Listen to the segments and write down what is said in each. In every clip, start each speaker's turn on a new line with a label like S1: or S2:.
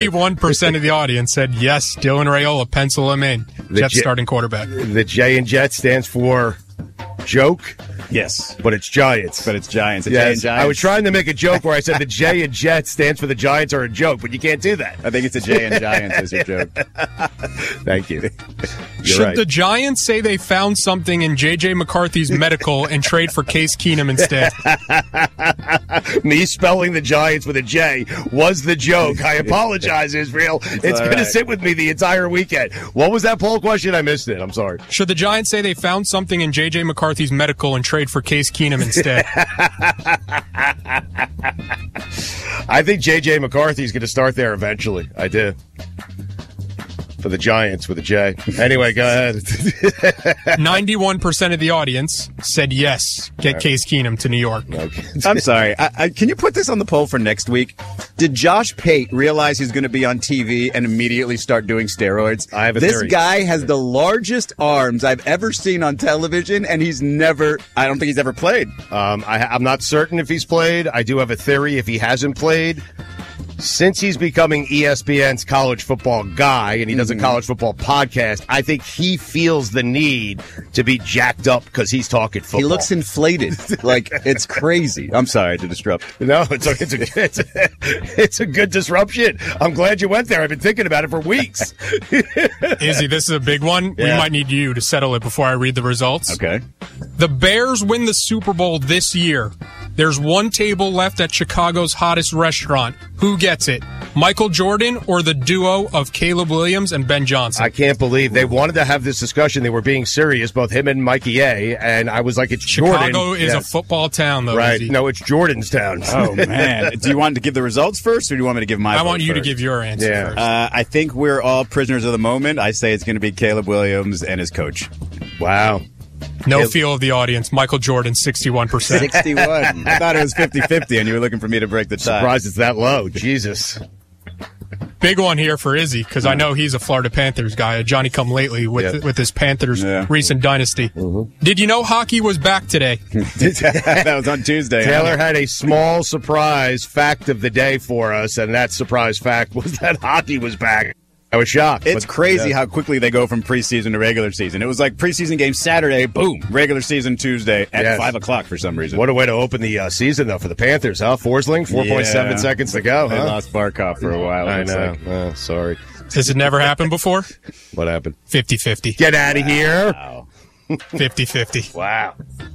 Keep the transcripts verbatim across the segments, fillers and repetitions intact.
S1: ninety-one percent of the audience said yes, Dylan Raiola, pencil him in.
S2: The
S1: Jets
S2: J-
S1: starting quarterback.
S2: The J in Jets stands for joke.
S3: Yes.
S2: But it's Giants.
S3: But it's Giants. The
S2: yes.
S3: J in Giants.
S2: I was trying to make a joke where I said the J in Jets stands for the Giants are a joke, but you can't do that.
S3: I think it's a J in Giants as your joke.
S2: Thank you. You're
S1: Should
S2: right.
S1: the Giants say they found something in J J McCarthy's medical and trade for Case Keenum instead?
S2: Me spelling the Giants with a J was the joke. I apologize, Israel. It's going
S3: right.
S2: to sit with me the entire weekend. What was that poll question? I missed it. I'm sorry.
S1: Should the Giants say they found something in J J McCarthy's medical and trade for Case Keenum instead?
S2: I think J J McCarthy's going to start there eventually. I do. For the Giants with a J. Anyway, go ahead.
S1: ninety-one percent of the audience said yes, get Case Keenum to New York.
S2: Okay.
S3: I'm sorry. I, I, can you put this on the poll for next week? Did Josh Pate realize he's going to be on T V and immediately start doing steroids?
S2: I have a
S3: This
S2: theory.
S3: guy has the largest arms I've ever seen on television, and he's never, I don't think he's ever played.
S2: Um, I, I'm not certain if he's played. I do have a theory if he hasn't played. Since he's becoming E S P N's college football guy and he does a college football podcast, I think he feels the need to be jacked up because he's talking football.
S3: He looks inflated. Like, it's crazy. I'm sorry to disrupt.
S2: No, it's a, it's, a, it's, a, it's a good disruption. I'm glad you went there. I've been thinking about it for weeks.
S1: Izzy, this is a big one.
S2: Yeah.
S1: We might need you to settle it before I read the results.
S3: Okay.
S1: The Bears win the Super Bowl this year. There's one table left at Chicago's hottest restaurant. Who gets it? Michael Jordan or the duo of Caleb Williams and Ben Johnson?
S2: I can't believe they wanted to have this discussion. They were being serious, both him and Mikey A. And I was like, it's
S1: Chicago
S2: Jordan.
S1: is
S2: Yeah.
S1: a football town, though.
S2: Right.
S1: Izzy.
S2: No, it's Jordan's town.
S3: Oh, man. Do you want to give the results first, or do you want me to give my
S1: I
S3: vote
S1: want you to
S3: first?
S1: give your answer
S2: Yeah.
S1: first.
S3: Uh, I think we're all prisoners of the moment. I say it's going to be Caleb Williams and his coach.
S2: Wow.
S1: No
S2: Caleb-
S1: feel of the audience. Michael Jordan, sixty-one percent.
S3: sixty-one. I thought it was fifty-fifty, and you were looking for me to break the tie.
S2: Surprised it's that low. Jesus.
S1: Big one here for Izzy, because I know he's a Florida Panthers guy, a Johnny-come-lately with
S2: Yeah.
S1: with his Panthers
S3: Yeah.
S1: recent dynasty. Did you know hockey was back today?
S3: That was on Tuesday.
S2: Taylor had a small surprise fact of the day for us, and that surprise fact was that hockey was back. I was shocked.
S3: It's
S2: but-
S3: crazy
S2: yeah.
S3: how quickly they go from preseason to regular season. It was like preseason game Saturday, boom, regular season Tuesday at
S2: Yes.
S3: five o'clock for some reason.
S2: What a way to open the uh, season, though, for the Panthers, huh? Forsling, four point seven
S3: Yeah.
S2: seconds to go,
S3: They
S2: huh?
S3: lost Barkov for a while. it
S2: I
S3: looks
S2: know.
S3: like.
S2: Oh, sorry.
S1: Has it never happened before?
S2: What happened?
S1: fifty-fifty.
S2: Get out of here.
S3: Wow.
S1: fifty-fifty.
S2: Wow.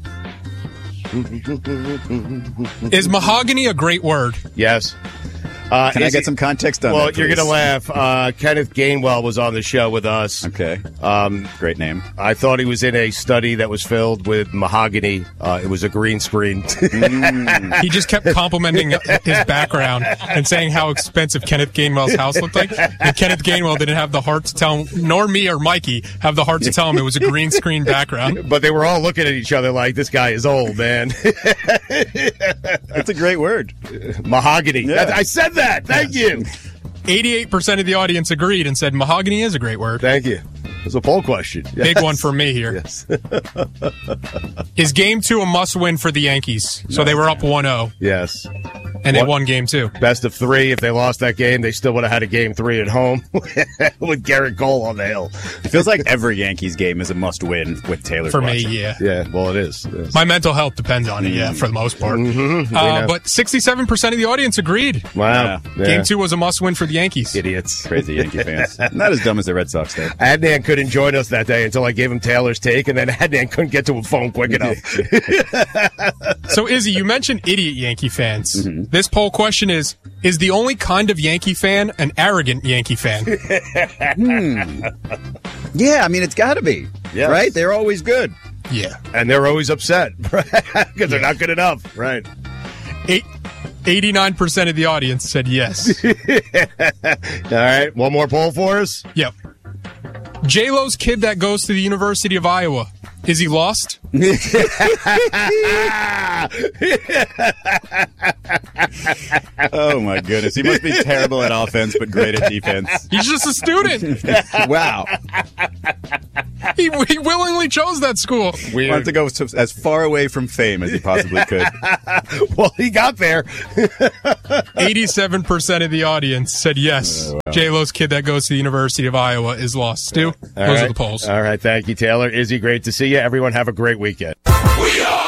S1: Is mahogany a great word?
S2: Yes. Uh,
S3: Can I
S2: is
S3: get
S2: it-
S3: some context on
S2: Well,
S3: that,
S2: you're
S3: please?
S2: going to laugh. Uh, Kenneth Gainwell was on the show with us.
S3: Okay.
S2: Um,
S3: Great name.
S2: I thought he was in a study that was filled with mahogany. Uh, it was a green screen.
S1: He just kept complimenting his background and saying how expensive Kenneth Gainwell's house looked like. And Kenneth Gainwell didn't have the heart to tell him, nor me or Mikey have the heart to tell him it was a green screen background.
S2: But they were all looking at each other like, this guy is old, man.
S3: It's a great word.
S2: Mahogany.
S3: Yeah.
S2: That- I said that. Thank you.
S1: eighty-eight percent of the audience agreed and said mahogany is a great word.
S2: Thank you. It's a poll question.
S1: Big
S2: Yes.
S1: one for me here.
S2: Yes.
S1: Is game two a must-win for the Yankees? So they were up one oh,
S2: Yes.
S1: and they
S2: What?
S1: won game two.
S2: Best of three. If they lost that game, they still would have had a game three at home with Garrett Cole on the hill.
S3: It feels like every Yankees game is a must-win with Taylor.
S1: For me,
S3: watching.
S1: yeah.
S2: Yeah, well, it is. Yes.
S1: My mental health depends on it, yeah, for the most part.
S2: Mm-hmm.
S1: Uh, but sixty-seven percent of the audience agreed.
S2: Wow. Yeah.
S1: Game two was a must-win for the Yankees.
S2: Idiots.
S3: Crazy Yankee fans. Not as dumb as the Red Sox, though.
S2: Adnan couldn't join us that day until I gave him Taylor's take, and then Adnan couldn't get to a phone quick enough.
S1: So, Izzy, you mentioned idiot Yankee fans.
S2: Mm-hmm.
S1: This poll question is, is the only kind of Yankee fan an arrogant Yankee fan?
S3: Yeah, I mean, it's got to be.
S2: Yes.
S3: Right? They're always good.
S1: Yeah.
S2: And they're always upset because they're not good enough. Right.
S1: Eight, eighty-nine percent of the audience said yes.
S2: All right. One more poll for us.
S1: Yep. J-Lo's kid that goes to the University of Iowa, is he lost?
S3: Oh, my goodness. He must be terrible at offense, but great at defense.
S1: He's just a student.
S3: Wow.
S1: he, he willingly chose that school.
S3: Weird. Wanted to go to, as far away from fame as he possibly could.
S2: Well, he got there.
S1: eighty-seven percent of the audience said yes. Oh, wow. J-Lo's kid that goes to the University of Iowa is lost. Stu,
S2: All
S1: those
S2: right.
S1: are the polls.
S2: All right, thank you, Taylor. Izzy, great to see you. Everyone have a great weekend.
S4: We are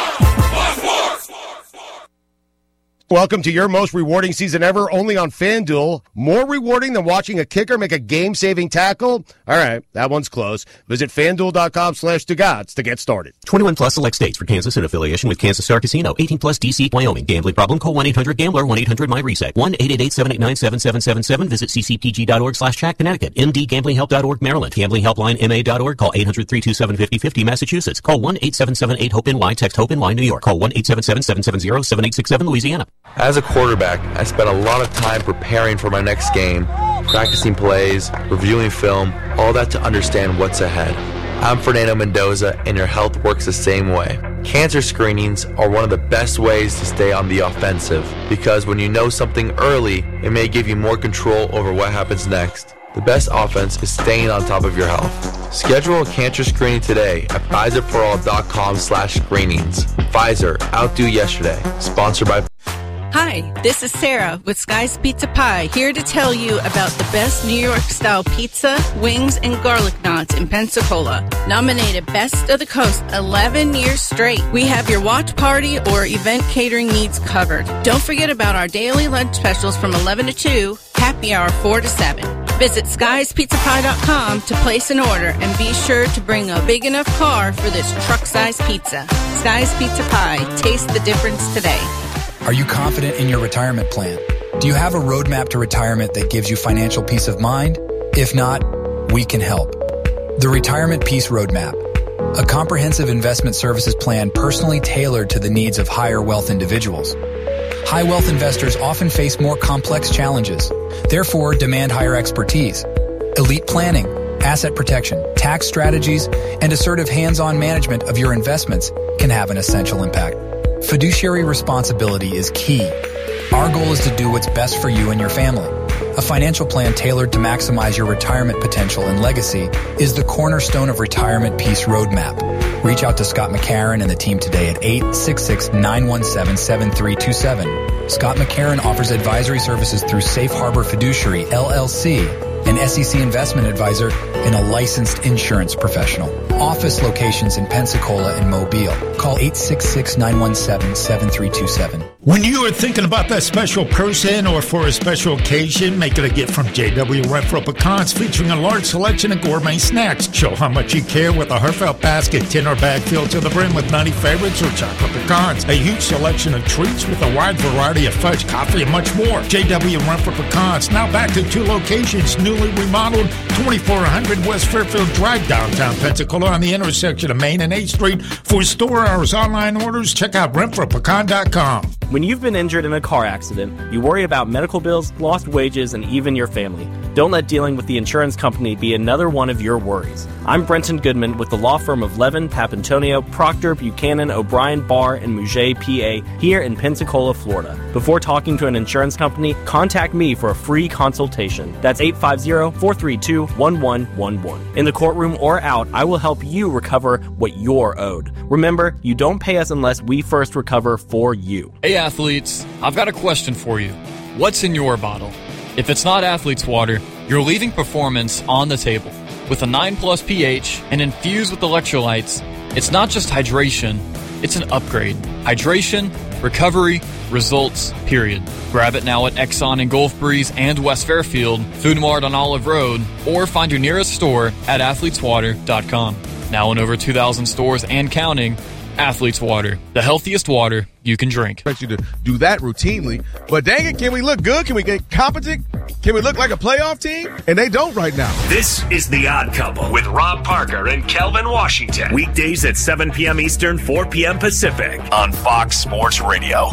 S2: Welcome to your most rewarding season ever, only on FanDuel. More rewarding than watching a kicker make a game-saving tackle? All right, that one's close. Visit FanDuel.com slash Stugotz to get started.
S5: twenty-one plus select states for Kansas in affiliation with Kansas Star Casino. eighteen plus D C, Wyoming. Gambling problem? Call one eight hundred gambler, one eight hundred my reset. one eight eight eight, seven eight nine, seven seven seven seven. Visit ccpg.org slash track Connecticut. M D Gambling Help dot org Maryland. Gambling Helpline M A dot org. Call eight hundred, three two seven, five oh five oh Massachusetts. Call one eight seven seven eight hope N Y. Text HOPE-N Y New York. Call one eight seven seven, seven seven zero, seven eight six seven Louisiana.
S6: As a quarterback, I spent a lot of time preparing for my next game, practicing plays, reviewing film, all that to understand what's ahead. I'm Fernando Mendoza, and your health works the same way. Cancer screenings are one of the best ways to stay on the offensive, because when you know something early, it may give you more control over what happens next. The best offense is staying on top of your health. Schedule a cancer screening today at Pfizer-for-all.com slash screenings. Pfizer, outdo yesterday. Sponsored by...
S7: Hi, this is Sarah with Sky's Pizza Pie, here to tell you about the best New York-style pizza, wings, and garlic knots in Pensacola. Nominated Best of the Coast eleven years straight. We have your watch party or event catering needs covered. Don't forget about our daily lunch specials from eleven to two, happy hour four to seven. Visit skies pizza pie dot com to place an order and be sure to bring a big enough car for this truck-size pizza. Sky's Pizza Pie. Taste the difference today.
S8: Are you confident in your retirement plan? Do you have a roadmap to retirement that gives you financial peace of mind? If not, we can help. The Retirement Peace Roadmap, a comprehensive investment services plan personally tailored to the needs of higher wealth individuals. High wealth investors often face more complex challenges, therefore demand higher expertise. Elite planning, asset protection, tax strategies, and assertive hands-on management of your investments can have an essential impact. Fiduciary responsibility is key. Our goal is to do what's best for you and your family. A financial plan tailored to maximize your retirement potential and legacy is the cornerstone of Retirement Peace Roadmap. Reach out to Scott McCarron and the team today at eight six six, nine one seven, seven three two seven. Scott McCarron offers advisory services through Safe Harbor Fiduciary, L L C, an S E C investment advisor, and a licensed insurance professional. Office locations in Pensacola and Mobile. Call eight six six, nine one seven, seven three two seven.
S9: When you are thinking about that special person or for a special occasion, make it a gift from J W Renfro Pecans, featuring a large selection of gourmet snacks. Show how much you care with a heartfelt basket, tin or bag filled to the brim with nutty favorites or chocolate pecans. A huge selection of treats with a wide variety of fudge, coffee, and much more. J W Renfro Pecans, now back to two locations, newly remodeled, twenty-four hundred West Fairfield Drive, downtown Pensacola, on the intersection of Main and eighth Street. For store hours, online orders, check out renfro pecan dot com.
S10: When you've been injured in a car accident, you worry about medical bills, lost wages, and even your family. Don't let dealing with the insurance company be another one of your worries. I'm Brenton Goodman with the law firm of Levin, Papantonio, Proctor, Buchanan, O'Brien, Barr, and Mouget, P A, here in Pensacola, Florida. Before talking to an insurance company, contact me for a free consultation. That's eight five zero, four three two, one one one one. In the courtroom or out, I will help you recover what you're owed. Remember, you don't pay us unless we first recover for you.
S11: Hey athletes, I've got a question for you. What's in your bottle? If it's not Athlete's Water, you're leaving performance on the table. With a nine plus pH and infused with electrolytes, it's not just hydration, it's an upgrade. Hydration, recovery, results, period. Grab it now at Exxon in Gulf Breeze and West Fairfield, Food Mart on Olive Road, or find your nearest store at athletes water dot com. Now in over two thousand stores and counting, Athlete's Water, the healthiest water you can drink.
S12: I expect you to do that routinely, but dang it, can we look good? Can we get competent? Can we look like a playoff team? And they don't right now.
S13: This is The Odd Couple with Rob Parker and Kelvin Washington. Weekdays at seven p.m. Eastern, four p.m. Pacific on Fox Sports Radio.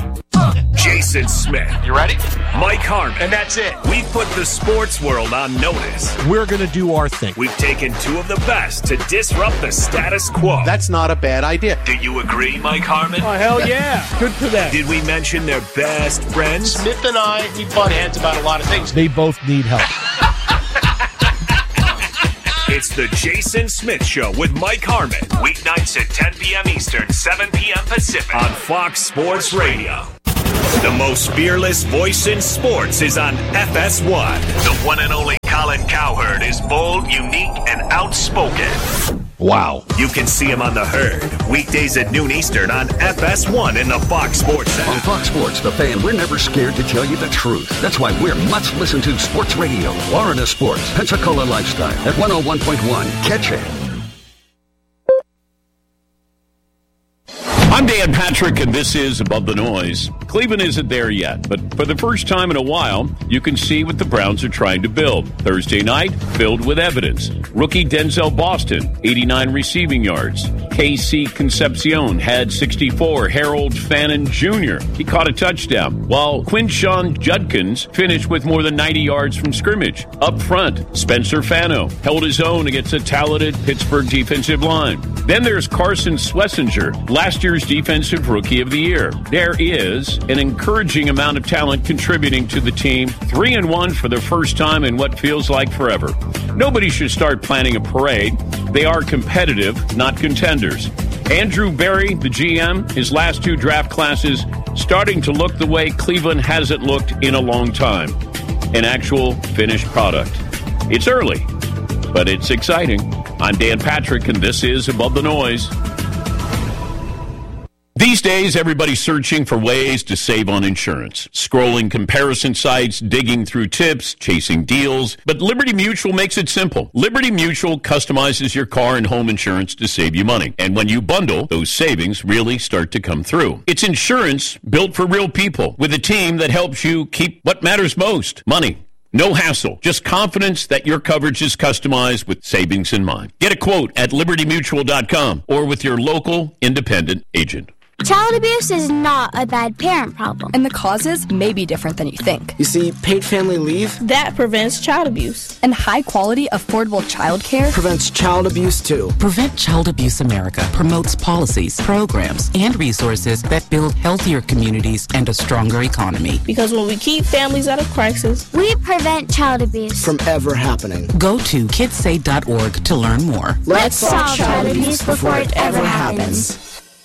S13: Jason Smith.
S14: You ready?
S13: Mike Harmon.
S14: And that's it.
S13: We've put the sports world on notice.
S14: We're going to do our thing.
S13: We've taken two of the best to disrupt the status quo.
S14: That's not a bad idea.
S13: Do you agree, Mike Harmon?
S14: Oh, hell yeah. Good for them.
S13: Did we mention their best friends?
S14: Smith and I, we butt heads about a lot of things.
S12: They both need help.
S13: It's the Jason Smith Show with Mike Harmon. Weeknights at ten p.m. Eastern, seven p.m. Pacific on Fox Sports Radio. The most fearless voice in sports is on F S one. The one and only Colin Cowherd is bold, unique, and outspoken.
S14: Wow.
S13: You can see him on The Herd, weekdays at noon Eastern on F S one in the Fox Sports Center.
S4: On Fox Sports, The Fan, we're never scared to tell you the truth. That's why we're much listened to sports radio. Florida Sports, Pensacola Lifestyle at one oh one point one. Catch it.
S15: I'm Dan Patrick, and this is Above the Noise. Cleveland isn't there yet, but for the first time in a while, you can see what the Browns are trying to build. Thursday night, filled with evidence. Rookie Denzel Boston, eighty-nine receiving yards. K C Concepcion had sixty-four. Harold Fannin Junior, he caught a touchdown. While Quinshon Judkins finished with more than ninety yards from scrimmage. Up front, Spencer Fano held his own against a talented Pittsburgh defensive line. Then there's Carson Schlesinger, last year's Defensive Rookie of the Year. There is an encouraging amount of talent contributing to the team, three and one for the first time in what feels like forever. Nobody should start planning a parade. They are competitive, not contenders. Andrew Berry, the G M, his last two draft classes starting to look the way Cleveland hasn't looked in a long time. An actual finished product. It's early, but it's exciting. I'm Dan Patrick, and this is Above the Noise. These days, everybody's searching for ways to save on insurance. Scrolling comparison sites, digging through tips, chasing deals. But Liberty Mutual makes it simple. Liberty Mutual customizes your car and home insurance to save you money. And when you bundle, those savings really start to come through. It's insurance built for real people with a team that helps you keep what matters most, money. No hassle, just confidence that your coverage is customized with savings in mind. Get a quote at liberty mutual dot com or with your local independent agent.
S16: Child abuse is not a bad parent problem. And the causes may be different than you think.
S17: You see, paid family leave,
S16: That prevents child abuse. And high-quality, affordable child care
S17: prevents child abuse, too.
S18: Prevent Child Abuse America promotes policies, programs, and resources that build healthier communities and a stronger economy.
S16: Because when we keep families out of crisis, we prevent child abuse.
S17: From ever happening.
S18: Go to kids say dot org to learn more.
S16: Let's solve child abuse before it ever happens.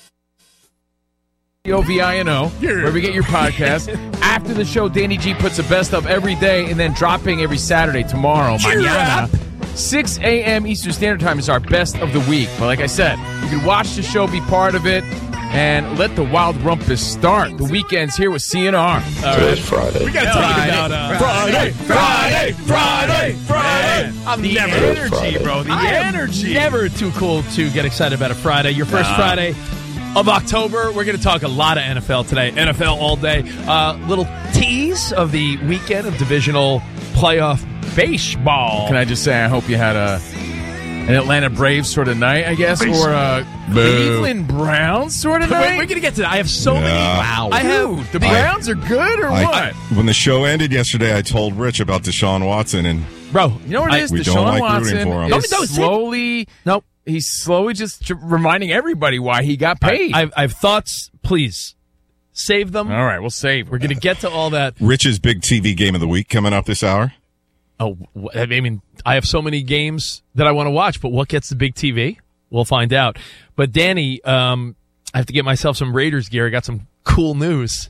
S19: O V I N O, where we get your podcast. After the show, Danny G puts the best of every day and then dropping every Saturday tomorrow. Mañana. six a.m. Eastern Standard Time is our best of the week. But like I said, you can watch the show, be part of it, and let the wild rumpus start. The weekend's here with C N R.
S6: Today's Friday.
S19: We got to talk about uh, Friday, Friday, Friday, Friday. I'm
S14: the
S19: never
S14: energy,
S19: Friday.
S14: bro. The
S19: I am
S14: energy. Never too cool to get excited about a Friday. Your first
S19: Nah.
S14: Friday of October. We're going to talk a lot of N F L today. N F L all day. Uh, little tease of the weekend of divisional playoff baseball.
S19: Can I just say, I hope you had a an Atlanta Braves sort of night, I guess, or a Cleveland Browns sort of
S14: Wait,
S19: night?
S14: we're going to get to that. I have so many.
S19: Wow.
S14: I have
S19: Dude, the Browns are good or
S20: I-
S19: what?
S20: When the show ended yesterday, I told Rich about Deshaun Watson, and
S14: bro,
S19: you know what it is?
S20: we
S19: Deshaun
S20: don't like
S19: Watson
S20: rooting for him.
S19: is slowly.
S14: Nope.
S19: He's slowly just reminding everybody why he got paid.
S14: I, I have thoughts. Please save them.
S19: All right, we'll save.
S14: We're going to get to all that.
S20: Rich's big T V game of the week coming up this hour.
S14: Oh, wh- I mean, I have so many games that I want to watch, but what gets the big T V? We'll find out. But Danny, um, I have to get myself some Raiders gear. I got some cool news.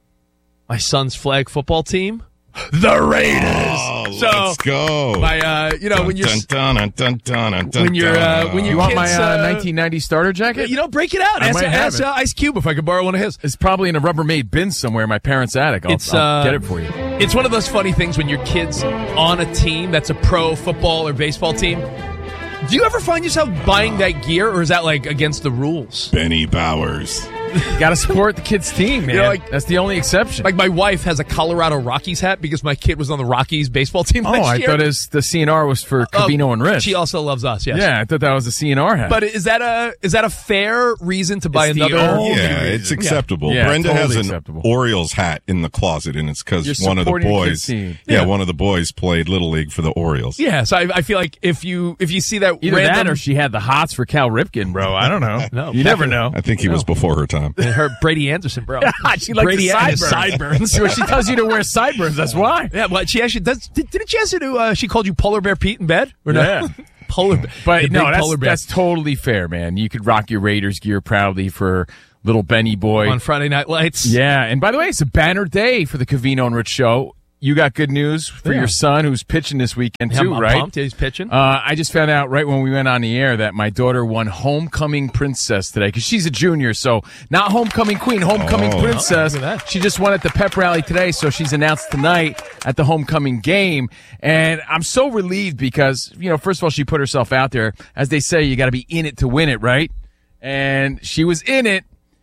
S14: My son's flag football team, the Raiders.
S20: Oh,
S14: so
S20: let's go.
S14: My, uh, you know, when you're
S20: Dun, dun, dun, dun, dun, dun,
S14: when you're uh, when
S19: you
S14: you
S19: want my uh,
S14: uh,
S19: nineteen ninety starter jacket?
S14: you know, break it out.
S19: I
S14: Ask,
S19: might have
S14: ask
S19: it.
S14: uh, Ice Cube if I could borrow one of his.
S19: It's probably in a Rubbermaid bin somewhere in my parents' attic. I'll,
S14: It's,
S19: I'll
S14: uh,
S19: get it for you.
S14: It's one of those funny things when your kid's on a team that's a pro football or baseball team. Do you ever find yourself buying that gear, or is that like against the rules?
S20: Benny Bowers.
S19: Got to support the kid's team, man.
S14: You know, like-
S19: That's the only exception.
S14: Like my wife has a Colorado Rockies hat because my kid was on the Rockies baseball team
S19: oh,
S14: last
S19: I
S14: year.
S19: thought his, the C N R was for Covino
S14: Oh,
S19: and Rich.
S14: She also loves us. Yes.
S19: Yeah, I thought that was a C N R hat.
S14: But is that a is that a fair reason to buy
S19: It's the
S14: another?
S19: only
S20: Yeah,
S19: reason.
S20: it's acceptable.
S19: Yeah,
S20: Brenda
S19: totally
S20: has an
S19: acceptable.
S20: Orioles hat in the closet, and it's because
S19: You're
S20: one of the
S19: supporting the kid's
S20: boys.
S19: team.
S20: Yeah,
S14: Yeah.
S20: one of the boys played Little League for the Orioles.
S14: Yeah, so I, I feel like if you if you see that
S19: Either
S14: random,
S19: that or she had the hots for Cal Ripken, bro. I don't know.
S14: No,
S19: you never know.
S20: I think he was before her time.
S14: her Brady Anderson, bro.
S19: she likes
S14: Brady
S19: the
S14: and his
S19: sideburns.
S14: sideburns.
S19: Well, she tells you to wear sideburns. That's why.
S14: Yeah, well, she actually does. Did, didn't she ask you to? Uh, she called you Polar Bear Pete in bed, or
S19: Yeah.
S14: no? polar bear.
S19: But
S14: the
S19: no,
S14: big
S19: that's,
S14: polar bear.
S19: that's totally fair, man. You could rock your Raiders gear proudly for little Benny boy.
S14: On Friday Night Lights.
S19: Yeah, and by the way, it's a banner day for the Covino and Rich Show. You got good news for
S14: Yeah.
S19: your son who's pitching this weekend,
S14: Yeah,
S19: too,
S14: I'm
S19: right?
S14: pumped. Yeah, he's pitching.
S19: Uh, I just found out right when we went on the air that my daughter won Homecoming Princess today because she's a junior. So not Homecoming Queen, Homecoming
S20: Oh.
S19: Princess.
S14: Look at that.
S19: She just won at the pep rally today, so she's announced tonight at the homecoming game. And I'm so relieved because, you know, first of all, she put herself out there. As they say, you got to be in it to win it, right? And she was in it.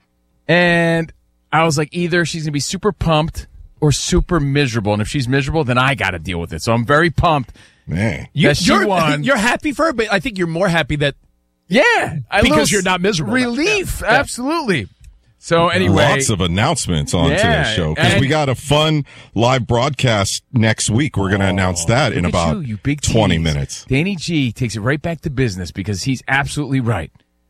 S19: And I was like, either she's going to be super pumped or super miserable. And if she's miserable, then I got to deal with it. So I'm very pumped.
S20: Man.
S14: You,
S19: that she
S14: you're,
S19: won.
S14: you're happy for her, but I think you're more happy that
S19: Yeah. I
S14: because
S19: lose
S14: you're not miserable.
S19: Relief.
S14: Yeah.
S19: Absolutely. So anyway.
S20: Lots of announcements on
S19: Yeah,
S20: today's show because
S19: and-
S20: we got a fun live broadcast next week. We're going to announce that in
S19: Look at
S20: about
S19: you, you big
S20: twenty
S19: tease.
S20: minutes.
S19: Danny G takes it right back to business because he's absolutely right.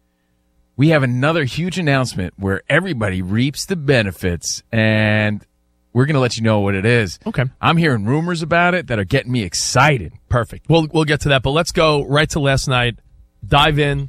S19: We have another huge announcement where everybody reaps the benefits, and we're going to let you know what it is.
S14: Okay.
S19: I'm hearing rumors about it that are getting me excited.
S14: Perfect. We'll we'll get to that, but let's go right to last night. Dive in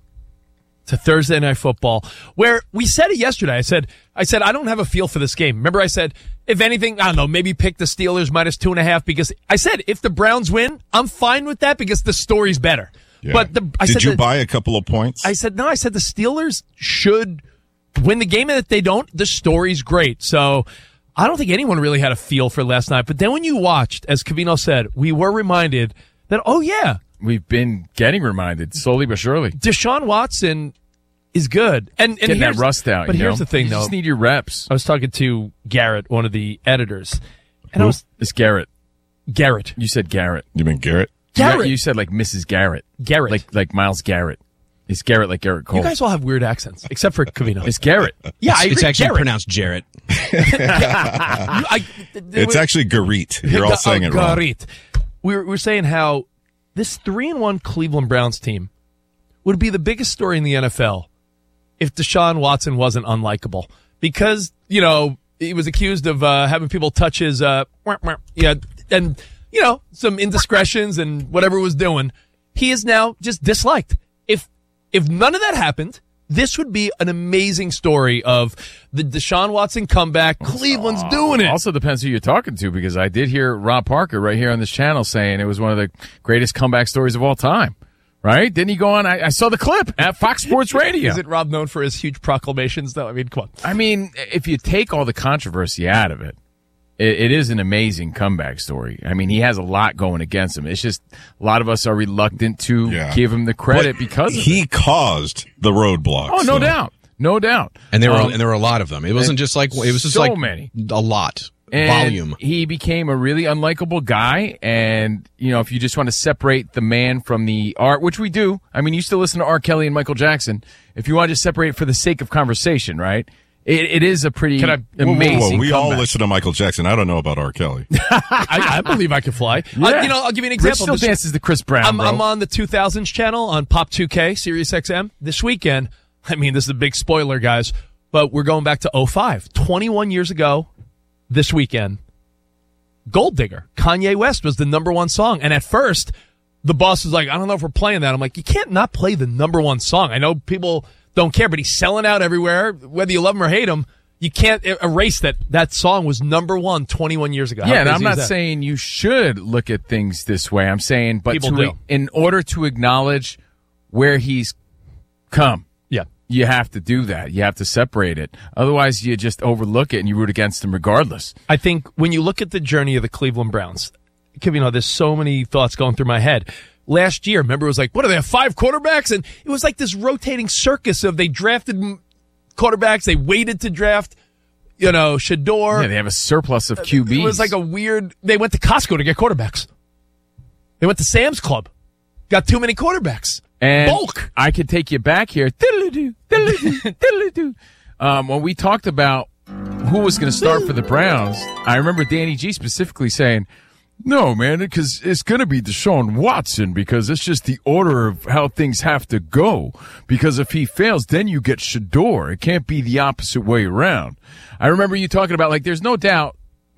S14: to Thursday Night Football, where we said it yesterday. I said, I said I don't have a feel for this game. Remember, I said if anything, I don't know, maybe pick the Steelers minus two and a half because I said if the Browns win, I'm fine with that because the story's better.
S20: Yeah.
S14: But the, I
S20: Did
S14: said
S20: you
S14: the-
S20: buy a couple of points?
S14: I said, no, I said the Steelers should win the game, and if they don't, the story's great. So I don't think anyone really had a feel for last night. But then when you watched, as Covino said, we were reminded that, oh, yeah.
S19: We've been getting reminded slowly but surely.
S14: Deshaun Watson is good. And, and
S19: Getting that
S14: here's-
S19: rust out.
S14: But
S19: you
S14: here's
S19: know?
S14: the thing,
S19: you
S14: though.
S19: just need your reps.
S14: I was talking to Garrett, one of the editors. And
S19: Who?
S14: I was
S19: It's Garrett.
S14: Garrett.
S19: You said Garrett.
S20: You mean Garrett?
S14: Garrett.
S19: You, you said like Missus Garrett.
S14: Garrett.
S19: Like like Miles Garrett. It's Garrett like Garrett Cole.
S14: You guys all have weird accents, except for Covino.
S19: It's Garrett.
S14: Yeah, I
S21: It's, it's
S14: agree.
S21: actually
S14: Garrett.
S21: pronounced Jarrett.
S14: I,
S20: It's actually Garit. You're all saying it wrong.
S14: Garit. We were, we were saying how this three and one Cleveland Browns team would be the biggest story in the N F L if Deshaun Watson wasn't unlikable, because you know he was accused of uh, having people touch his uh, wah, wah, yeah, and you know some indiscretions and whatever he was doing. He is now just disliked. If if none of that happened, this would be an amazing story of the Deshaun Watson comeback. Cleveland's doing it.
S19: Also depends who you're talking to, because I did hear Rob Parker right here on this channel saying it was one of the greatest comeback stories of all time. Right? Didn't he go on? I, I saw the clip at Fox Sports Radio.
S14: Is it Rob known for his huge proclamations, though? I mean, come on.
S19: I mean, if you take all the controversy out of it, it, it is an amazing comeback story. I mean, he has a lot going against him. It's just a lot of us are reluctant to
S20: Yeah.
S19: give him the credit
S20: But
S19: because of
S20: he
S19: it.
S20: caused the roadblocks.
S19: Oh, no
S20: so-
S19: doubt. No doubt.
S21: And there were
S19: Um,
S21: and there were a lot of them. It wasn't just like it was just
S19: so
S21: like
S19: many.
S21: a lot.
S19: And
S21: Volume.
S19: He became a really unlikable guy. And, you know, if you just want to separate the man from the art, which we do, I mean, you still listen to R. Kelly and Michael Jackson. If you want to just separate it for the sake of conversation, right? It, it is a pretty
S20: Can I, whoa,
S19: amazing
S20: whoa, whoa. We all
S19: comeback.
S20: listen to Michael Jackson. I don't know about R. Kelly.
S14: I, I believe I can fly.
S19: Yeah.
S14: Uh, you know, I'll give you an
S19: Rich
S14: example.
S19: still
S14: This-
S19: dances to Chris Brown,
S14: I'm,
S19: bro.
S14: I'm on the two thousands channel on Pop two K, Sirius X M. This weekend, I mean, this is a big spoiler, guys, but we're going back to oh five. twenty-one years ago this weekend, Gold Digger, Kanye West was the number one song. And at first, the boss was like, I don't know if we're playing that. I'm like, you can't not play the number one song. I know people don't care, but he's selling out everywhere. Whether you love him or hate him, you can't e- erase that that song was number one twenty-one years ago. How
S19: Yeah, and
S14: crazy
S19: I'm
S14: is
S19: not
S14: that?
S19: saying you should look at things this way. I'm saying, but
S14: People
S19: to,
S14: do.
S19: in order to acknowledge where he's come,
S14: yeah,
S19: you have to do that. You have to separate it. Otherwise, you just overlook it and you root against him regardless.
S14: I think when you look at the journey of the Cleveland Browns, you know, there's so many thoughts going through my head. Last year, remember, it was like, what do they have, five quarterbacks? And it was like this rotating circus of they drafted m- quarterbacks, they waited to draft, you know, Shador.
S19: Yeah, they have a surplus of Q Bs.
S14: It was like a weird, they went to Costco to get quarterbacks. They went to Sam's Club, got too many quarterbacks.
S19: And
S14: Bulk.
S19: I could take you back here. Diddle-doo, diddle-doo, diddle-doo. Um, when we talked about who was going to start for the Browns, I remember Danny G specifically saying, no, man, because it's going to be Deshaun Watson because it's just the order of how things have to go. Because if he fails, then you get Shador. It can't be the opposite way around. I remember you talking about, like, there's no doubt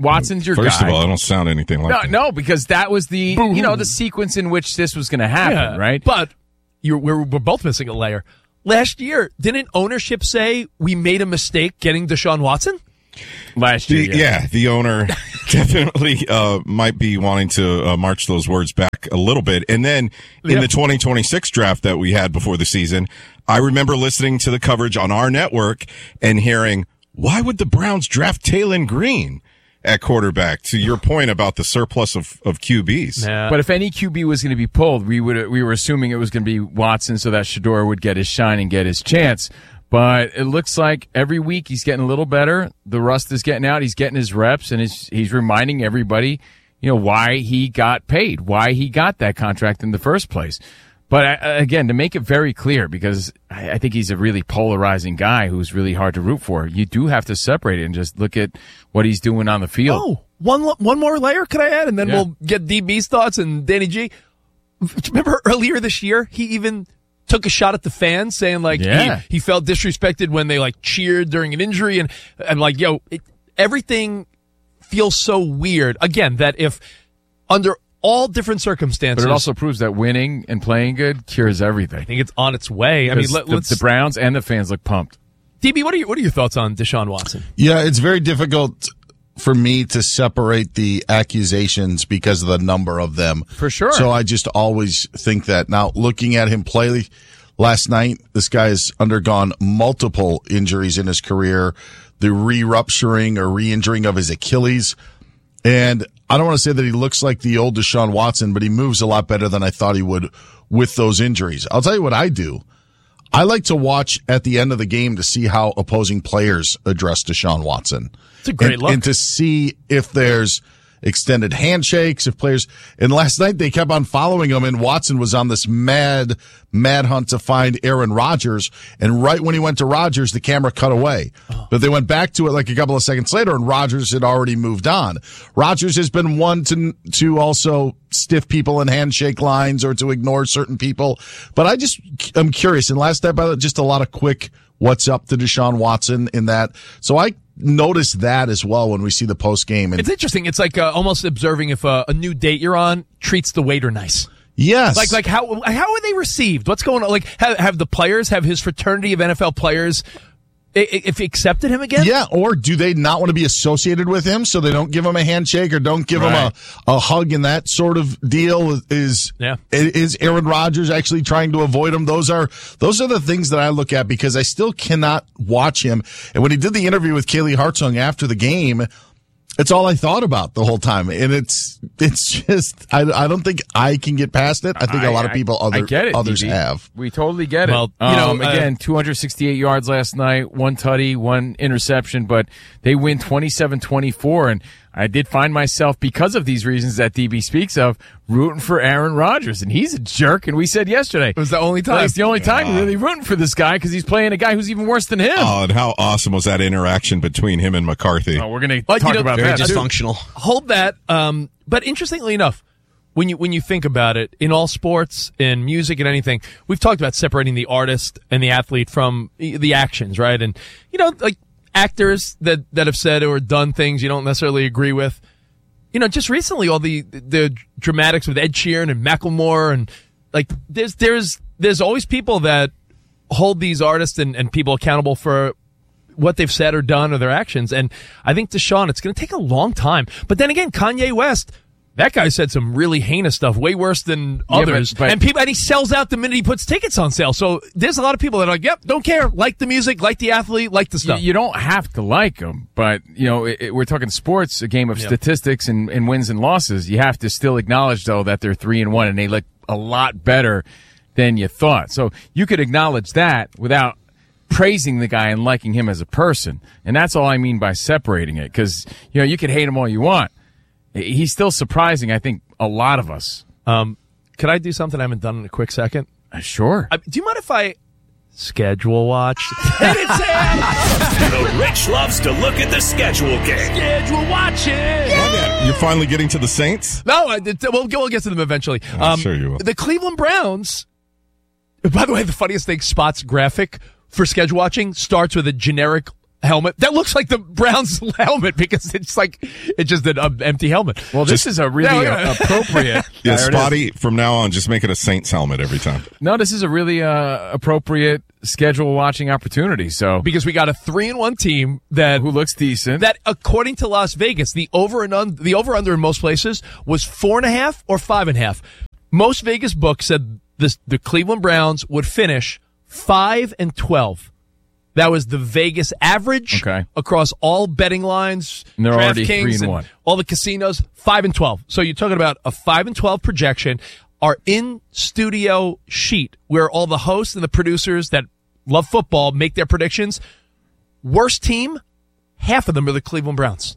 S19: Watson's your
S20: First
S19: guy.
S20: of all, I don't sound anything like
S19: no,
S20: that.
S19: no, because that was the
S14: Boo-hoo.
S19: you know the sequence in which this was going to happen,
S14: Yeah,
S19: right?
S14: But you're, we're, we're both missing a layer. Last year, didn't ownership say we made a mistake getting Deshaun Watson?
S19: Last
S20: The,
S19: year,
S20: yeah.
S19: yeah.
S20: the owner definitely uh, might be wanting to uh, march those words back a little bit. And then in
S14: Yeah.
S20: the twenty twenty-six draft that we had before the season, I remember listening to the coverage on our network and hearing, why would the Browns draft Taylon Green at quarterback? To your point about the surplus of, of Q Bs.
S14: Yeah.
S19: But if any Q B was going to be pulled, we would we were assuming it was going to be Watson, so that Shedeur would get his shine and get his chance. But it looks like every week he's getting a little better. The rust is getting out. He's getting his reps, and he's, he's reminding everybody, you know, why he got paid, why he got that contract in the first place. But uh, again, to make it very clear, because I, I think he's a really polarizing guy who's really hard to root for, you do have to separate it and just look at what he's doing on the field.
S14: Oh, one one more layer could I add, and then
S19: Yeah.
S14: we'll get D B's thoughts and Danny G. Remember earlier this year, he even took a shot at the fans, saying like
S19: Yeah.
S14: he, he felt disrespected when they like cheered during an injury, and and like yo, it, everything feels so weird. Again, that if under all different circumstances,
S19: But it also proves that winning and playing good cures everything.
S14: I think it's on its way. I mean, let,
S19: the,
S14: let's
S19: the Browns and the fans look pumped.
S14: D B, what are your what are your thoughts on Deshaun Watson?
S3: Yeah, it's very difficult for me to separate the accusations because of the number of them.
S19: For sure.
S3: So I just always think that. Now, looking at him play last night, this guy has undergone multiple injuries in his career, the re-rupturing or re-injuring of his Achilles. And I don't want to say that he looks like the old Deshaun Watson, but he moves a lot better than I thought he would with those injuries. I'll tell you what I do. I like to watch at the end of the game to see how opposing players address Deshaun Watson.
S14: It's a great
S3: and,
S14: look.
S3: and to see if there's extended handshakes, if players, and last night they kept on following him, and Watson was on this mad, mad hunt to find Aaron Rodgers, and right when he went to Rodgers, the camera cut away.
S14: Oh.
S3: But they went back to it like a couple of seconds later, and Rodgers had already moved on. Rodgers has been one to, to also stiff people in handshake lines or to ignore certain people. But I just, I'm curious, and last night, by the way, just a lot of quick what's up to Deshaun Watson in that. So I notice that as well when we see the post game. And
S14: It's interesting. It's like uh, almost observing if uh, a new date you're on treats the waiter nice.
S3: Yes.
S14: Like, like how how are they received? What's going on? Like, have, have the players, have his fraternity of N F L players, i- i- if accepted him again?
S3: Yeah, or do they not want to be associated with him, so they don't give him a handshake or don't give
S14: Right.
S3: him a, a hug and that sort of deal? Is
S14: Yeah.
S3: is Aaron Rodgers actually trying to avoid him? Those are those are the things that I look at because I still cannot watch him. And when he did the interview with Kaylee Hartzung after the game, it's all I thought about the whole time, and it's it's just I, I don't think I can get past it. I think a lot of people other
S19: I get it,
S3: others
S19: D B.
S3: have.
S19: We totally get it.
S14: Well, you know,
S19: um,
S14: uh,
S19: again, two hundred sixty-eight yards last night, one tutty, one interception, but they win twenty-seven twenty-four. And I did find myself, because of these reasons that D B speaks of, rooting for Aaron Rodgers. And he's a jerk. And we said yesterday, it
S14: was the only time.
S19: Well, it's the only time you're really rooting for this guy because he's playing a guy who's even worse than him.
S20: Oh, and how awesome was that interaction between him and McCarthy?
S19: Oh, we're going to
S14: But,
S19: talk
S14: you know,
S19: about
S14: very
S19: that.
S14: dysfunctional. Hold that. Um, but interestingly enough, when you when you think about it, in all sports, in music, and anything, we've talked about separating the artist and the athlete from the actions, right? And you know, like actors that that have said or done things you don't necessarily agree with. You know, just recently, all the the dramatics with Ed Sheeran and Macklemore, and like there's there's there's always people that hold these artists and, and people accountable for what they've said or done or their actions. And I think Deshaun, it's going to take a long time. But then again, Kanye West, that guy said some really heinous stuff, way worse than
S19: Yeah, but-
S14: others.
S19: but-
S14: and people, and he sells out the minute he puts tickets on sale. So there's a lot of people that are like, yep, don't care, like the music, like the athlete, like the
S19: You,
S14: stuff.
S19: you don't have to like him, but you know it, it- we're talking sports, a game of
S14: Yep.
S19: statistics and, and wins and losses. You have to still acknowledge though that they're three and one, and they look a lot better than you thought. So you could acknowledge that without praising the guy and liking him as a person, and that's all I mean by separating it. Because you know you could hate him all you want, he's still surprising. I think a lot of us.
S14: Um, could I do something I haven't done in a quick second?
S19: Uh, sure.
S14: Uh, do you mind if I schedule watch?
S13: The Rich loves to look at the schedule game.
S14: Schedule watching.
S20: You're finally getting to the Saints?
S14: No, I, it- we'll, we'll get to them eventually.
S20: I'm sure you will.
S14: The Cleveland Browns, by the way, the funniest thing, Spot's graphic for schedule watching starts with a generic helmet that looks like the Browns helmet because it's like it's just an uh, empty helmet.
S19: Well, this
S20: Just-
S19: is a really
S14: Yeah, yeah.
S19: uh, appropriate.
S20: Yeah,
S19: There it is.
S20: Spotty, from now on, just make it a Saints helmet every time.
S19: No, this is a really uh, appropriate schedule watching opportunity. So
S14: Because we got a three and one team that
S19: who looks decent?
S14: that according to Las Vegas, the over and un, the over under in most places was four and a half or five and a half. Most Vegas books said this, the Cleveland Browns would finish five and twelve. That was the Vegas average
S19: Okay.
S14: across all betting lines,
S19: And they're already
S14: DraftKings,
S19: three and one.
S14: all the casinos, five and twelve. So you're talking about a five and twelve projection. Our in studio sheet where all the hosts and the producers that love football make their predictions. Worst team, half of them are the Cleveland Browns.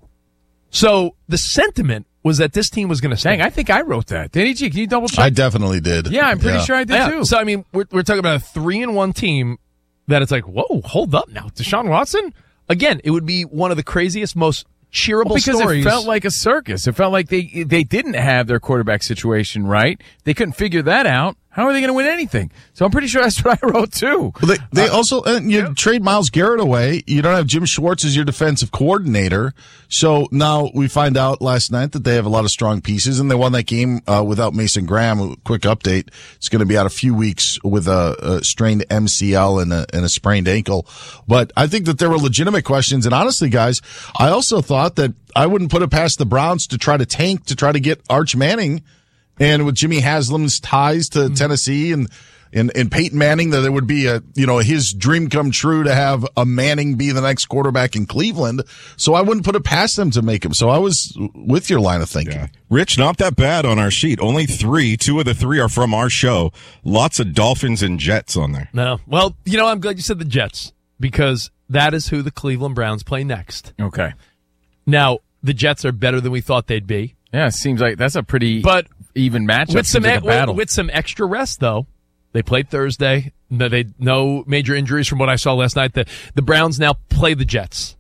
S14: So the sentiment was that this team was going to stay.
S19: Dang, I think I wrote that. Danny G, can you double check?
S3: I definitely did.
S19: Yeah, I'm pretty sure I did
S14: Yeah.
S19: too.
S14: So I mean, we're we're talking about a three and one team that it's like, whoa, hold up now, Deshaun Watson again. It would be one of the craziest, most cheerable
S19: Well, because
S14: stories.
S19: it felt like a circus. It felt like they they didn't have their quarterback situation right. They couldn't figure that out. How are they going to win anything? So I'm pretty sure that's what I wrote too.
S3: Well, they they also uh, you trade Myles Garrett away. You don't have Jim Schwartz as your defensive coordinator. So now we find out last night that they have a lot of strong pieces, and they won that game uh, without Mason Graham. Quick update: it's going to be out a few weeks with a, a strained M C L and a, and a sprained ankle. But I think that there were legitimate questions, and honestly, guys, I also thought that I wouldn't put it past the Browns to try to tank to try to get Arch Manning. And with Jimmy Haslam's ties to Tennessee and, and, and Peyton Manning, that it would be a, you know, his dream come true to have a Manning be the next quarterback in Cleveland. So I wouldn't put it past them to make him. So I was with your line of thinking.
S20: Yeah. Rich, not that bad on our sheet. Only three. Two of the three are from our show. Lots of Dolphins and Jets on there.
S14: No. Well, you know, I'm glad you said the Jets because that is who the Cleveland Browns play next.
S19: Okay.
S14: Now, the Jets are better than we thought they'd be.
S19: Yeah, it seems like that's a pretty
S14: But
S19: even matchup.
S14: with some
S19: Seems like a battle.
S14: with some extra rest, though. They played Thursday. No, they no major injuries from what I saw last night. The the Browns now play the Jets.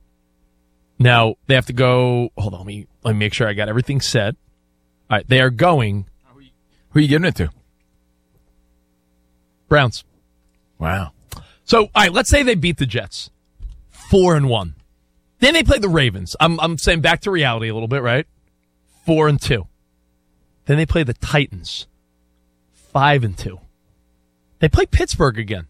S14: Now they have to go. Hold on, let me let me make sure I got everything set. All right, they are going.
S19: Who are you giving it to?
S14: Browns.
S19: Wow.
S14: So, all right, let's say they beat the Jets, four and one. Then they play the Ravens. I'm I'm saying back to reality a little bit, right? Four and two. Then they play the Titans, five and two. They play Pittsburgh again.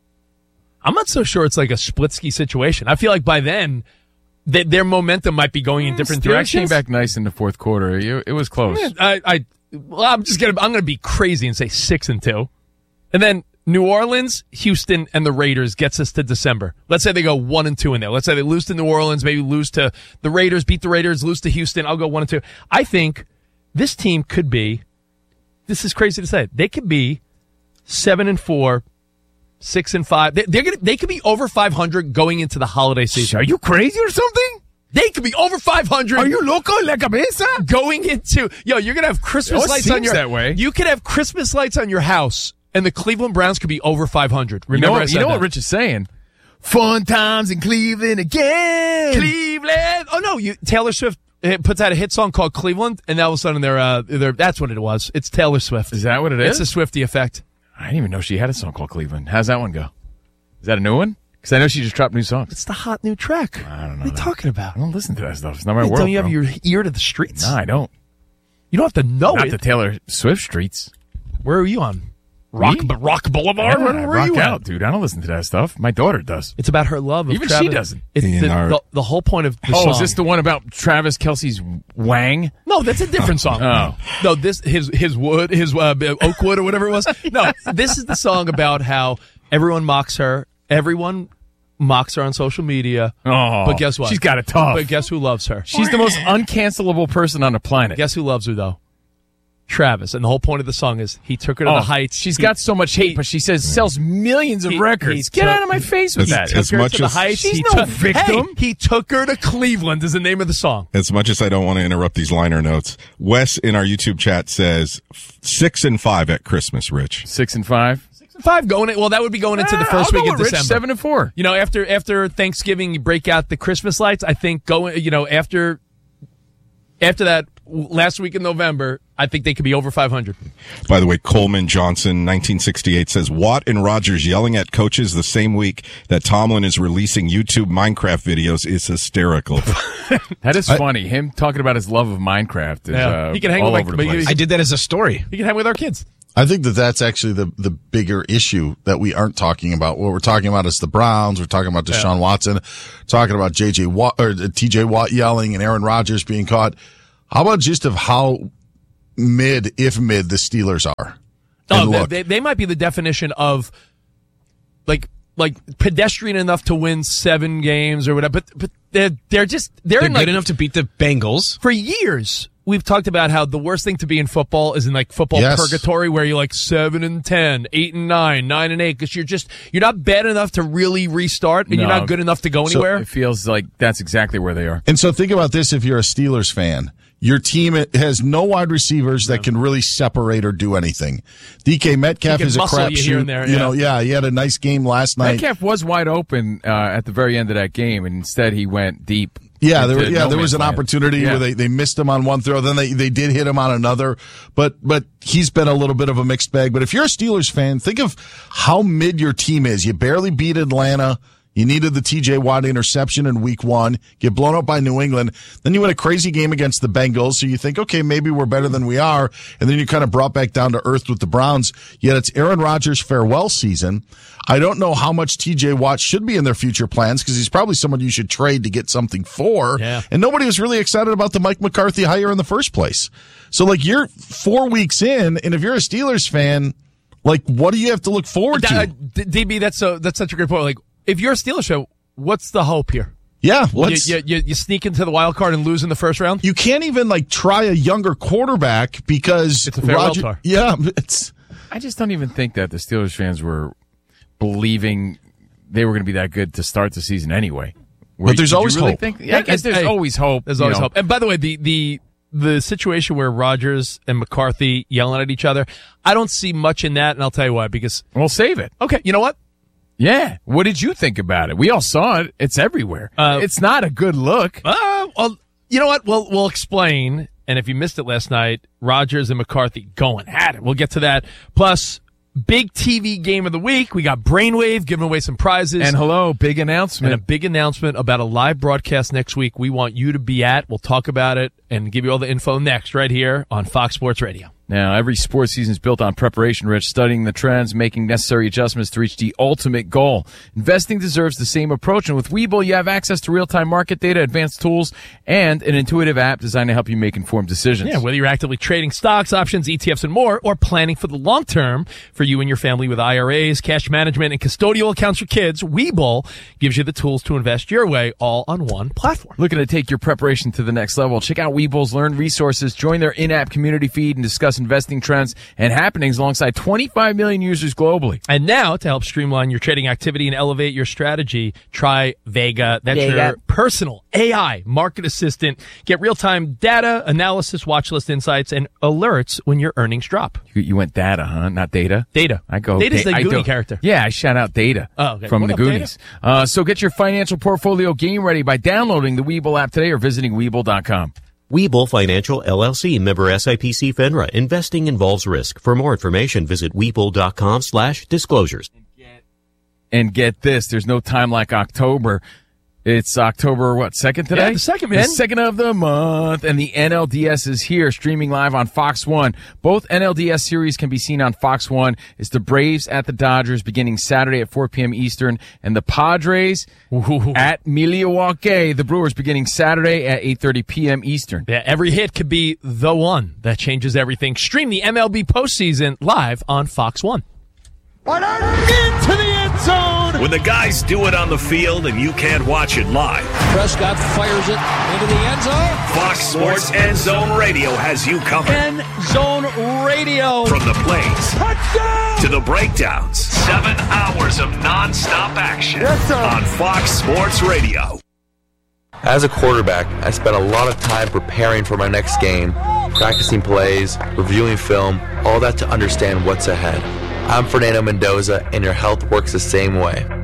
S14: I'm not so sure it's like a Splitsky situation. I feel like by then, they, their momentum might be going in different
S19: Steelers
S14: directions.
S19: came back nice in the fourth quarter. It, it was close.
S14: Yeah, I, I, well, I'm just gonna, I'm gonna be crazy and say six and two, and then New Orleans, Houston, and the Raiders gets us to December. Let's say they go one and two in there. Let's say they lose to New Orleans, maybe lose to the Raiders, beat the Raiders, lose to Houston. I'll go one and two. I think this team could be. This is crazy to say. They could be seven and four, six and five. They, they're gonna. They could be over five hundred going into the holiday season.
S19: Are you crazy or something?
S14: They could be over five hundred.
S19: Are you loco la cabeza?
S14: Going into yo, you're gonna have Christmas
S19: It
S14: lights
S19: seems
S14: on your.
S19: that way.
S14: You could have Christmas lights on your house, and the Cleveland Browns could be over five hundred.
S19: You
S14: Remember,
S19: know,
S14: I
S19: what,
S14: said
S19: you know
S14: that.
S19: what Rich is saying? Fun times in Cleveland again.
S14: Cleveland. Oh no, you Taylor Swift puts out a hit song called Cleveland, and all of a sudden they're uh, they're that's what it was. It's Taylor Swift.
S19: Is that what it is?
S14: It's a Swiftie effect.
S19: I didn't even know she had a song called Cleveland. How's that one go? Is that a new one? Because I know she just dropped new songs.
S14: It's the hot new track.
S19: I don't know.
S14: What are you
S19: that.
S14: talking about?
S19: I don't listen to that stuff. It's not my
S14: Hey,
S19: world.
S14: don't you have
S19: bro.
S14: your ear to the streets?
S19: No, I don't.
S14: You don't have to know
S19: Not
S14: it.
S19: the Taylor Swift streets.
S14: Where are you on? Rock,
S19: Me?
S14: Rock Boulevard.
S19: Yeah,
S14: Where,
S19: I
S14: where are
S19: rock
S14: you
S19: out,
S14: at?
S19: dude. I don't listen to that stuff. My daughter does.
S14: It's about her love of
S19: Even
S14: Travis.
S19: she doesn't.
S14: It's
S20: In
S14: the,
S20: our-
S14: the, the whole point of the
S19: Oh,
S14: song.
S19: is this the one about Travis Kelce's Wang?
S14: No, that's a different song.
S19: Oh.
S14: No, this his his wood, his uh, Oakwood or whatever it was. No, this is the song about how everyone mocks her. Everyone mocks her on social media.
S19: Oh,
S14: but guess what?
S19: She's got it tough.
S14: But guess who loves her?
S19: She's the most uncancelable person on the planet.
S14: Guess who loves her though? Travis. And the whole point of the song is he took her to
S19: Oh,
S14: the heights.
S19: She's
S14: He-
S19: got so much hate, but she says sells millions of
S14: he-
S19: records.
S14: he
S19: Get
S14: took-
S19: out of my face with
S20: As-
S19: that.
S20: as
S14: took her
S20: much
S14: to the
S20: as-
S14: heights.
S19: She's
S14: He
S19: no
S14: took-
S19: victim.
S14: Hey, he took her to Cleveland is the name of the song.
S20: As much as I don't want to interrupt these liner notes, Wes in our YouTube chat says f- six and five at Christmas, Rich.
S19: Six and five.
S14: Five going in, well, that would be going into the
S19: Ah,
S14: first
S19: I'll
S14: week
S19: go
S14: of
S19: with Rich,
S14: December.
S19: Seven and four.
S14: You know, after after Thanksgiving, you break out the Christmas lights. I think going, you know, after after that last week in November, I think they could be over five hundred.
S20: By the way, Coleman Johnson, nineteen sixty-eight, says Watt and Rodgers yelling at coaches the same week that Tomlin is releasing YouTube Minecraft videos is hysterical.
S19: That is funny. Him talking about his love of Minecraft is
S14: Yeah.
S19: uh,
S14: He can hang
S19: all
S14: with
S19: over
S14: like-
S19: the place.
S21: I did that as a story.
S14: You can hang with our kids.
S3: I think that that's actually the, the bigger issue that we aren't talking about. What we're talking about is the Browns. We're talking about Deshaun
S14: Yeah.
S3: Watson, talking about J J Watt or T J Watt yelling and Aaron Rodgers being caught. How about just of how mid, if mid, the Steelers are?
S14: Oh,
S3: And
S14: they,
S3: look,
S14: they, they might be the definition of like like pedestrian enough to win seven games or whatever. But but they're they're just they're,
S21: They're
S14: in
S21: good
S14: like,
S21: enough to beat the Bengals.
S14: For years, we've talked about how the worst thing to be in football is in like football
S3: Yes.
S14: purgatory, where you're like seven and ten, eight and nine, nine and eight, because you're just you're not bad enough to really restart, and you're
S19: No.
S14: not good enough to go
S3: So-
S14: anywhere.
S19: It feels like that's exactly where they are.
S3: And so think about this if you're a Steelers fan. Your team has no wide receivers that can really separate or do anything. D K Metcalf
S14: He can
S3: is a
S14: muscle you here
S3: crapshoot.
S14: and there,
S3: You
S14: yeah.
S3: know, yeah, he had a nice game last night.
S19: Metcalf was wide open uh, at the very end of that game, and instead he went deep.
S3: Yeah, there,
S19: into
S3: yeah,
S19: no
S3: there was
S19: man's
S3: an
S19: land.
S3: opportunity
S19: Yeah.
S3: where they, they missed him on one throw, then they, they did hit him on another, but but he's been a little bit of a mixed bag. But if you're a Steelers fan, think of how mid your team is. You barely beat Atlanta. You needed the T J Watt interception in week one, get blown up by New England. Then you win a crazy game against the Bengals, so you think, okay, maybe we're better than we are. And then you kind of brought back down to earth with the Browns. Yet it's Aaron Rodgers' farewell season. I don't know how much T J Watt should be in their future plans because he's probably someone you should trade to get something for.
S14: Yeah.
S3: And nobody was really excited about the Mike McCarthy hire in the first place. So, like, you're four weeks in, and if you're a Steelers fan, like, what do you have to look forward to?
S14: Uh, D- D B, that's so that's such a great point. Like, if you're a Steelers fan, what's the hope here?
S3: Yeah,
S14: You,
S3: what's,
S14: you, you, you sneak into the wild card and lose in the first round?
S3: you can't even like try a younger quarterback because
S14: It's a farewell
S3: Roger,
S14: tour.
S3: yeah, it's
S19: I just don't even think that the Steelers fans were believing they were going to be that good to start the season anyway. Were
S3: But
S19: you-
S3: there's
S19: did you
S3: always
S19: really
S3: hope.
S19: think- yeah, I guess there's
S14: Hey,
S19: always hope.
S14: There's
S19: you
S14: always
S19: know.
S14: hope. And by the way, the the the situation where Rodgers and McCarthy yelling at each other, I don't see much in that, and I'll tell you why. Because
S19: We'll save it.
S14: okay, you know what?
S19: Yeah. What did you think about it? We all saw it. It's everywhere.
S14: Uh,
S19: it's not a good look.
S14: Uh, well, you know what? We'll we'll explain. And if you missed it last night, Rodgers and McCarthy going at it. We'll get to that. Plus, big T V game of the week. We got Brainwave giving away some prizes.
S19: And hello, big
S14: and
S19: announcement.
S14: a big announcement about a live broadcast next week we want you to be at. We'll talk about it and give you all the info next right here on Fox Sports Radio.
S19: Now, every sports season is built on preparation, Rich, studying the trends, making necessary adjustments to reach the ultimate goal. Investing deserves the same approach, and with Webull, you have access to real-time market data, advanced tools, and an intuitive app designed to help you make informed decisions.
S14: Yeah, whether you're actively trading stocks, options, E T Fs, and more, or planning for the long term for you and your family with I R As, cash management, and custodial accounts for kids, Webull gives you the tools to invest your way all on one platform.
S19: Looking to take your preparation to the next level? Check out Webull's Learn Resources, join their in-app community feed, and discuss investing trends and happenings alongside twenty-five million users globally.
S14: And now, to help streamline your trading activity and elevate your strategy, try Vega. That's
S19: Vega.
S14: your personal A I market assistant. Get real-time data, analysis, watch list insights, and alerts when your earnings drop.
S19: You, you went data, huh? Not data?
S14: Data.
S19: I go.
S14: Data's
S19: da-
S14: the
S19: I
S14: Goonie
S19: do-
S14: character.
S19: Yeah, I shout out Data
S14: Oh, okay.
S19: from
S14: What
S19: the
S14: up, Data?
S19: Goonies. Uh, so get your financial portfolio game ready by downloading the Webull app today or visiting Webull dot com.
S5: Webull Financial, L L C, member S I P C FINRA. Investing involves risk. For more information, visit Webull.com slash disclosures.
S19: And get this, there's no time like October. It's October, what, second today?
S14: Yeah, the second, man.
S19: The second of the month, and the N L D S is here, streaming live on Fox one. Both N L D S series can be seen on Fox one. It's the Braves at the Dodgers beginning Saturday at four p.m. Eastern, and the Padres
S14: Ooh.
S19: at Milwaukee, the Brewers beginning Saturday at eight thirty p.m. Eastern.
S14: Yeah, every hit could be the one that changes everything. Stream the M L B postseason live on Fox one.
S13: Into the end zone! When the guys do it on the field and you can't watch it live,
S1: Prescott fires it into the end zone.
S13: Fox Sports End Zone Radio has you covered.
S1: End Zone Radio.
S13: From the plays to the breakdowns, seven hours of nonstop action on Fox Sports Radio.
S6: As a quarterback, I spent a lot of time preparing for my next game, practicing plays, reviewing film, all that to understand what's ahead. I'm Fernando Mendoza, and your health works the same way.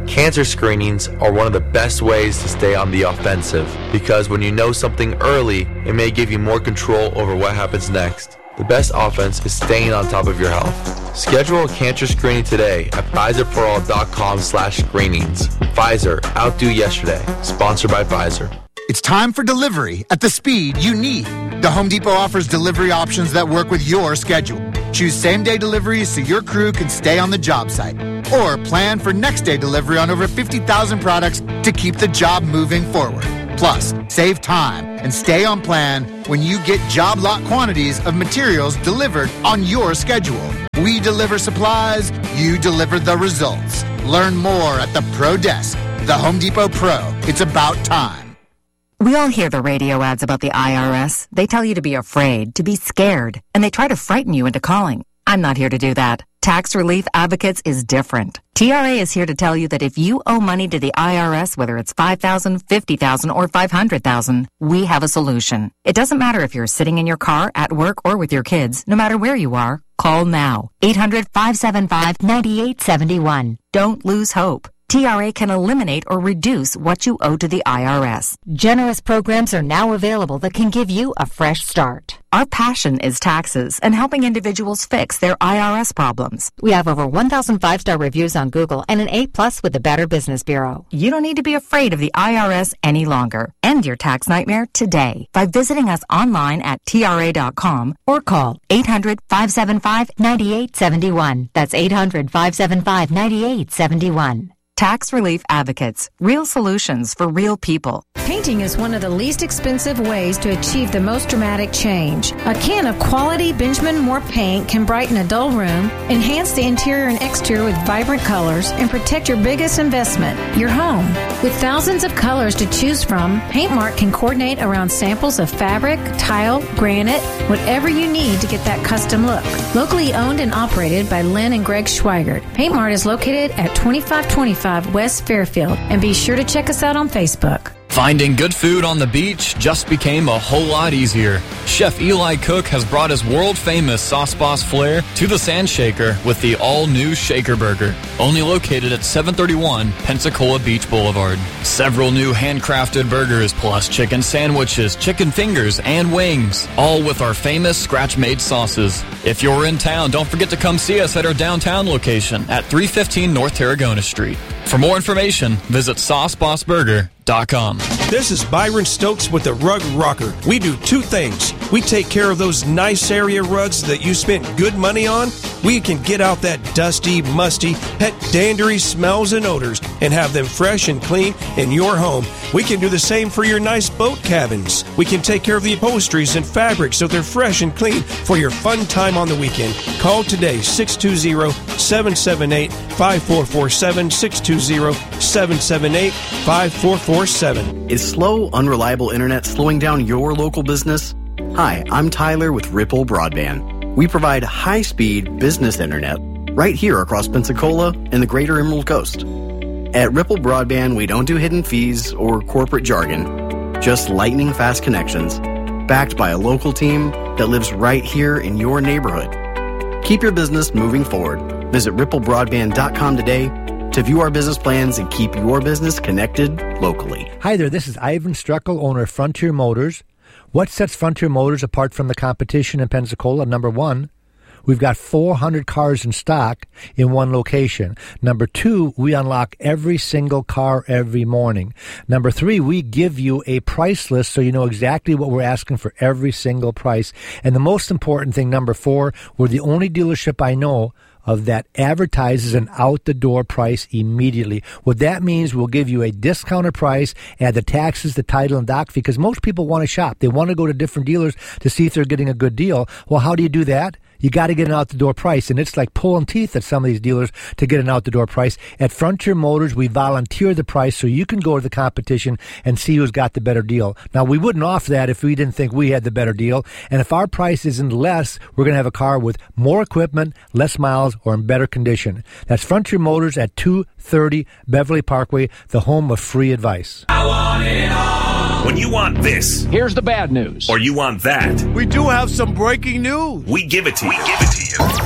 S6: Cancer screenings are one of the best ways to stay on the offensive because when you know something early, it may give you more control over what happens next. The best offense is staying on top of your health. Schedule a cancer screening today at Pfizer-for-all.com slash screenings. Pfizer, outdo yesterday. Sponsored by Pfizer.
S2: It's time for delivery at the speed you need. The Home Depot offers delivery options that work with your schedule. Choose same-day deliveries so your crew can stay on the job site. Or plan for next-day delivery on over fifty thousand products to keep the job moving forward. Plus, save time and stay on plan when you get job lot quantities of materials delivered on your schedule. We deliver supplies, you deliver the results. Learn more at the Pro Desk. The Home Depot Pro. It's about time.
S22: We all hear the radio ads about the I R S. They tell you to be afraid, to be scared, and they try to frighten you into calling. I'm not here to do that. Tax Relief Advocates is different. T R A is here to tell you that if you owe money to the I R S, whether it's five thousand dollars, fifty thousand dollars, or five hundred thousand dollars, we have a solution. It doesn't matter if you're sitting in your car, at work, or with your kids. No matter where you are, call now. eight hundred, five seven five, nine eight seven one. Don't lose hope. T R A can eliminate or reduce what you owe to the I R S. Generous programs are now available that can give you a fresh start. Our passion is taxes and helping individuals fix their I R S problems. We have over one thousand five-star reviews on Google and an A plus with the Better Business Bureau. You don't need to be afraid of the I R S any longer. End your tax nightmare today by visiting us online at T R A dot com or call eight hundred, five seven five, nine eight seven one. That's eight hundred, five seven five, nine eight seven one. Tax Relief Advocates. Real solutions for real people.
S23: Painting is one of the least expensive ways to achieve the most dramatic change. A can of quality Benjamin Moore paint can brighten a dull room, enhance the interior and exterior with vibrant colors, and protect your biggest investment, your home. With thousands of colors to choose from, Paint Mart can coordinate around samples of fabric, tile, granite, whatever you need to get that custom look. Locally owned and operated by Lynn and Greg Schweigert, Paint Mart is located at twenty-five twenty-five West Fairfield, and be sure to check us out on Facebook.
S11: Finding good food on the beach just became a whole lot easier. Chef Eli Cook has brought his world-famous Sauce Boss flair to the Sand Shaker with the all-new Shaker Burger, only located at seven thirty-one Pensacola Beach Boulevard. Several new handcrafted burgers plus chicken sandwiches, chicken fingers, and wings, all with our famous scratch-made sauces. If you're in town, don't forget to come see us at our downtown location at three fifteen North Tarragona Street. For more information, visit sauce boss burger dot com.
S24: This is Byron Stokes with the Rug Rocker. We do two things. We take care of those nice area rugs that you spent good money on. We can get out that dusty, musty, pet dandery smells and odors and have them fresh and clean in your home. We can do the same for your nice boat cabins. We can take care of the upholsteries and fabrics so they're fresh and clean for your fun time on the weekend. Call today, six two zero, seven seven eight, five four four seven, six two zero, seven seven eight, five four four seven.
S25: Is slow, unreliable internet slowing down your local business? Hi, I'm Tyler with Ripple Broadband. We provide high-speed business internet right here across Pensacola and the greater Emerald Coast. At Ripple Broadband, we don't do hidden fees or corporate jargon, just lightning-fast connections, backed by a local team that lives right here in your neighborhood. Keep your business moving forward. Visit ripple broadband dot com today to view our business plans and keep your business connected locally.
S26: Hi there, this is Ivan Struckel, owner of Frontier Motors. What sets Frontier Motors apart from the competition in Pensacola? Number one, we've got four hundred cars in stock in one location. Number two, we unlock every single car every morning. Number three, we give you a price list so you know exactly what we're asking for every single price. And the most important thing, number four, we're the only dealership I know of that advertises an out-the-door price immediately. What that means, we'll give you a discounted price, add the taxes, the title, and doc fee, because most people want to shop. They want to go to different dealers to see if they're getting a good deal. Well, how do you do that? You got to get an out-the-door price, and it's like pulling teeth at some of these dealers to get an out-the-door price. At Frontier Motors, we volunteer the price so you can go to the competition and see who's got the better deal. Now, we wouldn't offer that if we didn't think we had the better deal, and if our price isn't less, we're going to have a car with more equipment, less miles, or in better condition. That's Frontier Motors at two thirty Beverly Parkway, the home of free advice.
S13: I want it all. When you want this,
S27: here's the bad news.
S13: Or you want that,
S24: we do have some breaking news.
S13: We give it to you. We give it to you.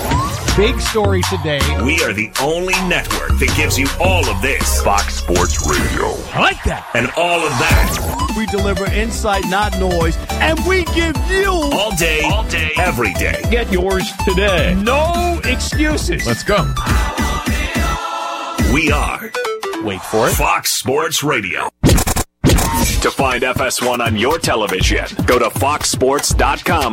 S1: Big story today.
S13: We are the only network that gives you all of this. Fox Sports Radio.
S1: I like that.
S13: And all of that.
S1: We deliver insight, not noise, and we give you
S13: all day, all day, every day.
S15: Get yours today.
S1: No excuses.
S19: Let's go.
S13: We are.
S19: Wait for it.
S13: Fox Sports Radio. To find F S one on your television, go to fox sports dot com.